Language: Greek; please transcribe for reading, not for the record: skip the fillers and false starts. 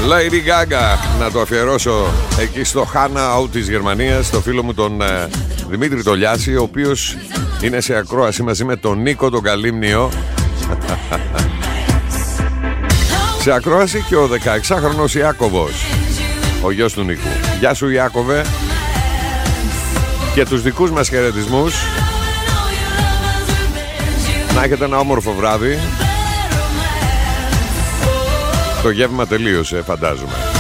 Lady Gaga. Να το αφιερώσω εκεί στο Hanau της Γερμανίας, στο φίλο μου τον Δημήτρη Τολιάση, ο οποίος είναι σε ακρόαση μαζί με τον Νίκο τον Καλύμνιο. Σε ακρόαση και ο 16χρονος Ιάκωβος, ο γιος του Νίκου. Γεια σου Ιάκωβε. Και τους δικούς μας χαιρετισμούς. Να έχετε ένα όμορφο βράδυ. Το γεύμα τελείωσε, φαντάζομαι.